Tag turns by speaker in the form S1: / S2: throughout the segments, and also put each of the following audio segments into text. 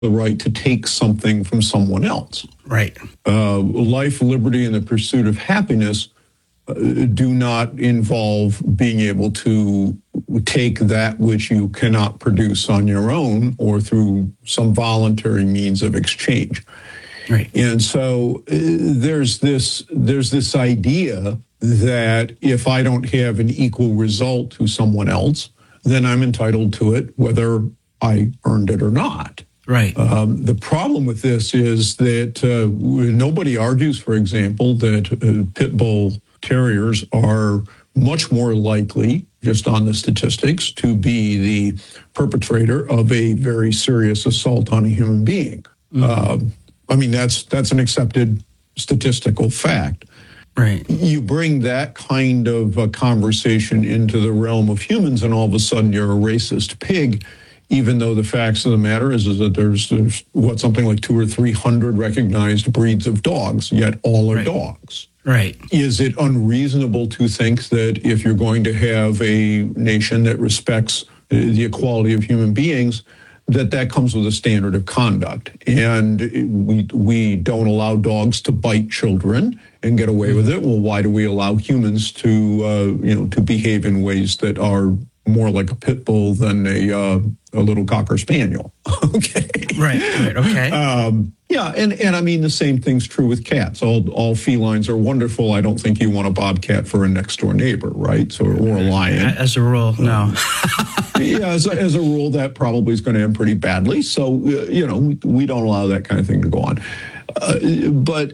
S1: the right to take something from someone else.
S2: Right.
S1: Life, liberty, and the pursuit of happiness do not involve being able to take that which you cannot produce on your own or through some voluntary means of exchange.
S2: Right.
S1: And so there's this idea that if I don't have an equal result to someone else, then I'm entitled to it, whether I earned it or not.
S2: Right.
S1: The problem with this is that nobody argues, for example, that pit bull terriers are much more likely, just on the statistics, to be the perpetrator of a very serious assault on a human being. Mm-hmm. I mean, that's an accepted statistical fact.
S2: Right.
S1: You bring that kind of a conversation into the realm of humans, and all of a sudden you're a racist pig, even though the facts of the matter is that there's something like 200 or 300 recognized breeds of dogs, yet all are dogs.
S2: Right.
S1: Is it unreasonable to think that if you're going to have a nation that respects the equality of human beings, that comes with a standard of conduct? And we don't allow dogs to bite children and get away with it. Well, why do we allow humans to behave in ways that are more like a pit bull than a little cocker spaniel? Okay.
S2: Right. Okay.
S1: Yeah, and I mean, the same thing's true with cats. All felines are wonderful. I don't think you want a bobcat for a next-door neighbor, right? So, or a lion.
S2: As a rule, no.
S1: Yeah, as a rule, that probably is going to end pretty badly. So, we don't allow that kind of thing to go on. But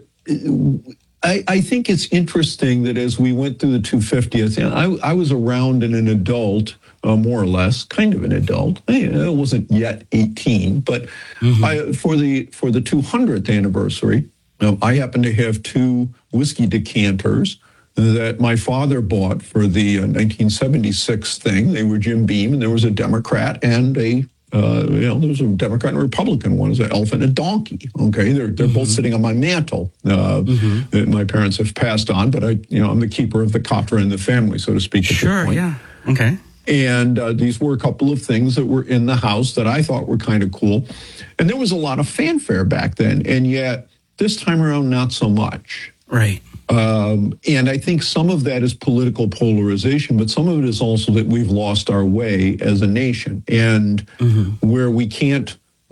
S1: I think it's interesting that as we went through the 250th, and I was around and an adult, more or less, kind of an adult. I wasn't yet 18, but for the 200th anniversary, I happened to have 2 whiskey decanters that my father bought for the 1976 thing. They were Jim Beam, and there was a Democrat and there was a Democrat and a Republican one. It was an elephant and a donkey. Okay, they're both sitting on my mantle. My parents have passed on, but I'm the keeper of the copper in the family, so to speak.
S2: Sure. Yeah. Okay.
S1: And these were a couple of things that were in the house that I thought were kind of cool. And there was a lot of fanfare back then, and yet this time around, not so much.
S2: Right.
S1: And I think some of that is political polarization, but some of it is also that we've lost our way as a nation, and where we can't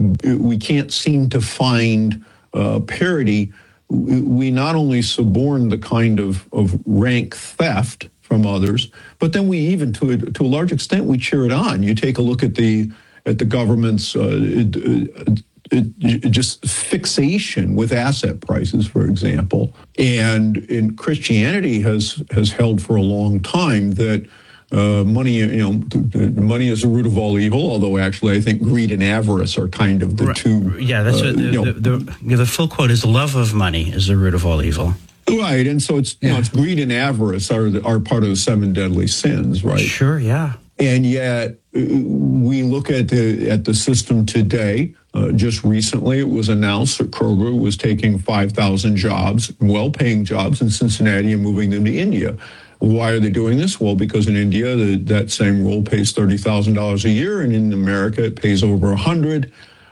S1: seem to find parity. We not only suborn the kind of rank theft from others, but then we even, to a large extent, we cheer it on. You take a look at the government's just fixation with asset prices, for example. And in Christianity has held for a long time that money is the root of all evil. Although actually, I think greed and avarice are kind of the two.
S2: Yeah, that's the full quote is: "The love of money is the root of all evil."
S1: Right, and so it's it's greed and avarice are part of the 7 deadly sins, right?
S2: Sure, yeah.
S1: And yet we look at the system today. Just recently, it was announced that Kroger was taking 5,000 jobs, well-paying jobs in Cincinnati, and moving them to India. Why are they doing this? Well, because in India, that same role pays $30,000 a year, and in America, it pays over $100,000.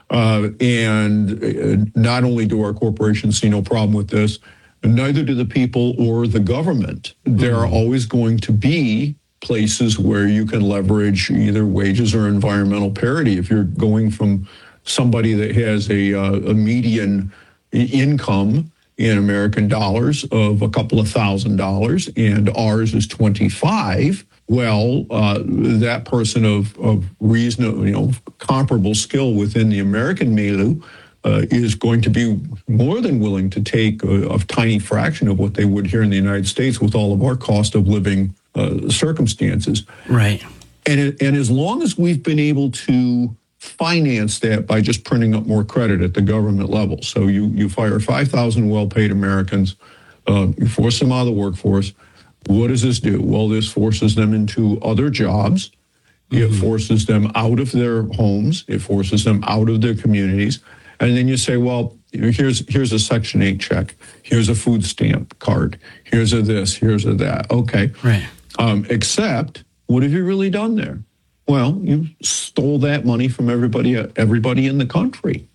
S1: And not only do our corporations see no problem with this, neither do the people or the government. There are always going to be places where you can leverage either wages or environmental parity. If you're going from somebody that has a median income in American dollars of a couple of $1,000s and ours is 25, well, that person of reasonable, comparable skill within the American milieu is going to be more than willing to take a tiny fraction of what they would here in the United States with all of our cost of living circumstances.
S2: Right.
S1: And as long as we've been able to finance that by just printing up more credit at the government level. So you fire 5,000 well-paid Americans, you force them out of the workforce. What does this do? Well, this forces them into other jobs. It forces them out of their homes. It forces them out of their communities. And then you say, well, here's a Section 8 check. Here's a food stamp card. Here's a this. Here's a that. Okay.
S2: Right.
S1: Except, what have you really done there? Well, you stole that money from everybody in the country.